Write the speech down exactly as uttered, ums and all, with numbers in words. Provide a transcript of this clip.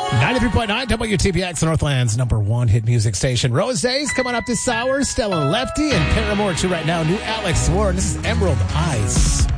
ninety-three point nine W T P X, Northland's number one hit music station. Rose Days coming up this hour. Stella Lefty and Paramore two right now. New Alex Warren. This is Emerald Eyes.